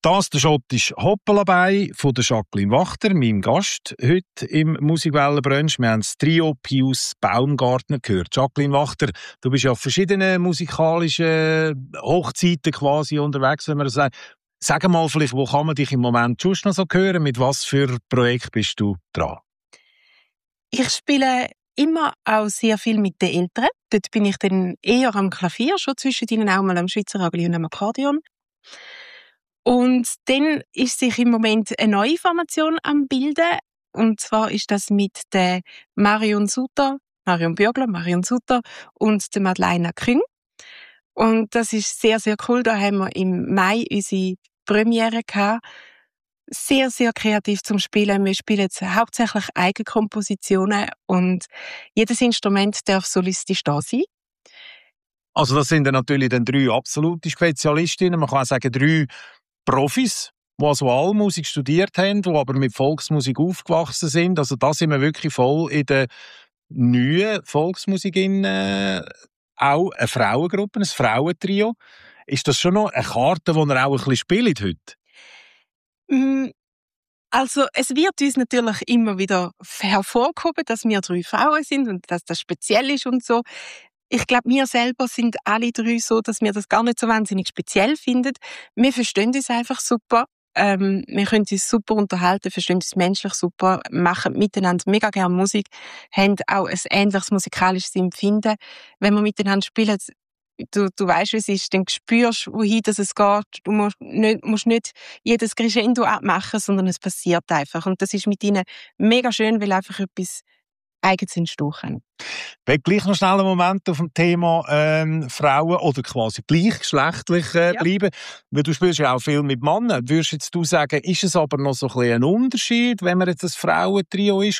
Das der schottische Hoppelabei von der Jacqueline Wachter, meinem Gast heute im Musikwellenbrunch. Wir haben das Trio Pius Baumgartner gehört. Jacqueline Wachter, du bist ja auf verschiedenen musikalischen Hochzeiten quasi unterwegs, wenn man das sagt. Sag mal vielleicht, wo kann man dich im Moment schon noch so hören? Mit was für Projekt bist du dran? Ich spiele immer auch sehr viel mit den Eltern. Dort bin ich dann eher am Klavier, schon zwischen ihnen auch mal am Schweizer Agli und am Akkordeon. Und dann ist sich im Moment eine neue Formation am Bilden. Und zwar ist das mit der Marion Bürgler und der Madeleine Küng. Und das ist sehr, sehr cool. Da haben wir im Mai unsere Premiere gehabt. Sehr, sehr kreativ zum Spielen. Wir spielen jetzt hauptsächlich Eigenkompositionen und jedes Instrument darf solistisch da sein. Also das sind dann natürlich dann 3 absolute Spezialistinnen. Man kann auch sagen 3 Profis, die also alle Musik studiert haben, die aber mit Volksmusik aufgewachsen sind. Also da sind wir wirklich voll in der neuen Volksmusik auch eine Frauengruppe, ein Frauentrio. Ist das schon noch eine Karte, die ihr auch ein bisschen spielt heute? Also es wird uns natürlich immer wieder hervorgehoben, dass wir 3 Frauen sind und dass das speziell ist und so. Ich glaube, wir selber sind alle 3 so, dass wir das gar nicht so wahnsinnig speziell finden. Wir verstehen uns einfach super. Wir können uns super unterhalten, verstehen uns menschlich super, machen miteinander mega gerne Musik, haben auch ein ähnliches musikalisches Empfinden. Wenn wir miteinander spielen, du weißt, wie es ist, dann spürst du, wohin es geht. Du musst nicht jedes Crescendo abmachen, sondern es passiert einfach. Und das ist mit ihnen mega schön, weil einfach etwas Eigenes entstehen kann. Ich will gleich noch schnell einen Moment auf dem Thema Frauen oder quasi gleichgeschlechtlich bleiben. Weil du spielst ja auch viel mit Männern. Würdest jetzt du sagen, ist es aber noch so ein bisschen ein Unterschied, wenn man jetzt ein Frauentrio ist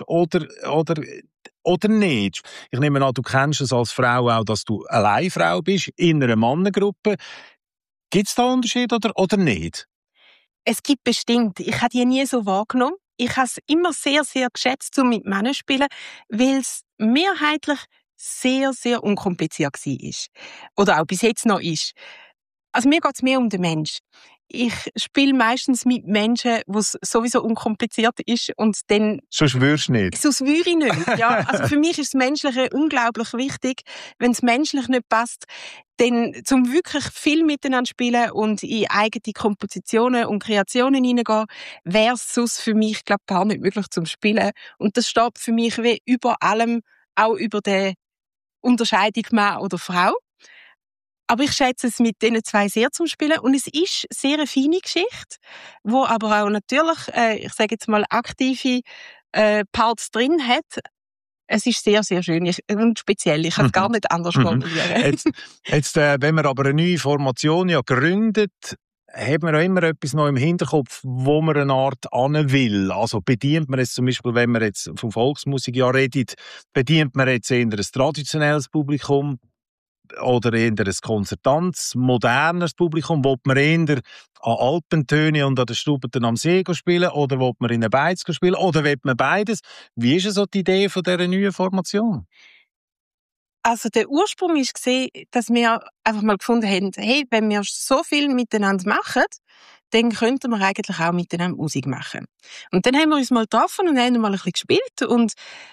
oder nicht? Ich nehme an, du kennst es als Frau auch, dass du allein Frau bist in einer Mannengruppe. Gibt es da Unterschiede oder nicht? Es gibt bestimmt. Ich habe die nie so wahrgenommen. Ich habe es immer sehr, sehr geschätzt, um mit Männern zu spielen, weil es mehrheitlich sehr, sehr unkompliziert war. Oder auch bis jetzt noch ist. Also mir geht es mehr um den Mensch. Ich spiele meistens mit Menschen, wo es sowieso unkompliziert ist und dann... Sonst würdest du nicht? Sonst würde ich nicht, ja. Also für mich ist das Menschliche unglaublich wichtig. Wenn es menschlich nicht passt, dann zum wirklich viel miteinander spielen und in eigene Kompositionen und Kreationen hineingehen, wäre es sonst für mich, glaube ich, gar nicht möglich zum Spielen. Und das steht für mich wie über allem, auch über die Unterscheidung Mann oder Frau. Aber ich schätze es mit diesen 2 sehr zum Spielen. Und es ist sehr eine feine Geschichte, wo aber auch natürlich, ich sage jetzt mal, aktive Parts drin hat. Es ist sehr, sehr schön und speziell. Ich kann es gar nicht anders formulieren. Jetzt, wenn man aber eine neue Formation ja gründet, hat man auch immer etwas noch im Hinterkopf, wo man eine Art an will. Also bedient man jetzt zum Beispiel, wenn man jetzt von Volksmusik ja redet, bedient man jetzt eher ein traditionelles Publikum oder eher ein konzertantes, modernes Publikum? Will man eher an Alpentöne und an den Stubeten am See spielen oder will man in einer Beiz spielen oder will man beides? Wie ist so die Idee von dieser neuen Formation? Also der Ursprung war, dass wir einfach mal gefunden haben, hey, wenn wir so viel miteinander machen, dann könnten wir eigentlich auch miteinander Musik machen. Und dann haben wir uns mal getroffen und haben mal ein bisschen gespielt und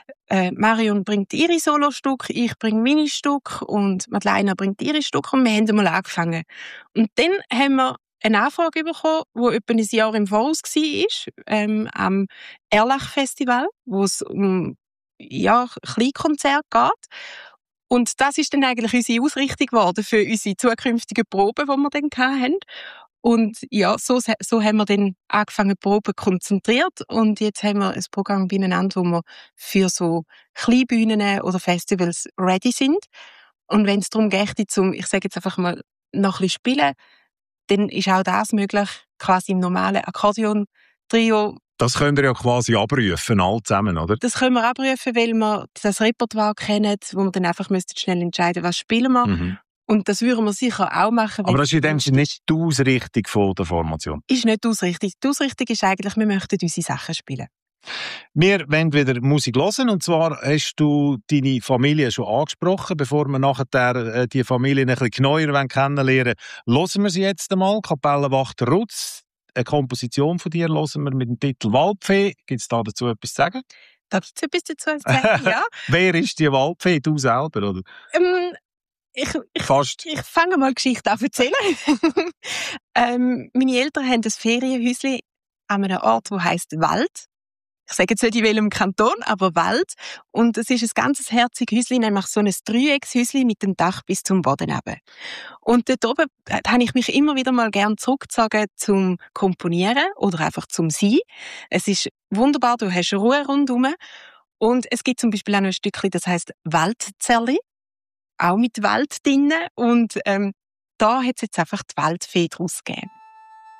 Marion bringt ihre Solostück, ich bringe meine Stück und Madeleine bringt ihre Stück und wir haben mal angefangen. Und dann haben wir eine Anfrage bekommen, die etwa ein Jahr im Voraus war, am Erlach-Festival, wo es um Kleinkonzerte geht. Und das ist dann eigentlich unsere Ausrichtung geworden für unsere zukünftigen Proben, die wir dann hatten. Und ja, so haben wir dann angefangen, Proben konzentriert. Und jetzt haben wir ein Programm beieinander, wo wir für so Kleinbühnen oder Festivals ready sind. Und wenn es darum geht, ich sage jetzt einfach mal, noch ein bisschen spielen, dann ist auch das möglich, quasi im normalen Akkordeon-Trio. Das könnt ihr ja quasi abrufen, alle zusammen, oder? Das können wir abrufen, weil wir das Repertoire kennen, wo wir dann einfach schnell entscheiden, was spielen wir. Mhm. Und das würden wir sicher auch machen. Aber das ist in dem Sinne nicht die Ausrichtung von der Formation? Ist nicht die Ausrichtung. Die Ausrichtung ist eigentlich, wir möchten unsere Sachen spielen. Wir wollen wieder Musik hören. Und zwar hast du deine Familie schon angesprochen. Bevor wir nachher die Familie ein bisschen genauer kennenlernen wollen, hören wir sie jetzt einmal. Kapelle Wachter Rutz. Eine Komposition von dir hören wir mit dem Titel «Waldfee». Gibt es da dazu etwas zu sagen? Da gibt es etwas dazu zu sagen, ja. Wer ist die Waldfee? Du selber, oder? Fast. Ich fange mal Geschichte an zu erzählen. Meine Eltern haben ein Ferienhäuschen an einem Ort, der heisst Wald. Ich sage jetzt nicht in welchem Kanton, aber Wald. Und es ist ein ganz herziges Häuschen, nämlich so ein Dreieckshäuschen mit dem Dach bis zum Boden runter. Und dort oben habe ich mich immer wieder mal gern zurückgezogen zum Komponieren oder einfach zum Sein. Es ist wunderbar, du hast Ruhe rundherum. Und es gibt zum Beispiel auch noch ein Stückchen, das heisst Waldzerli, auch mit Wald drinnen. Und da hat es jetzt einfach die Waldfee draus gegeben.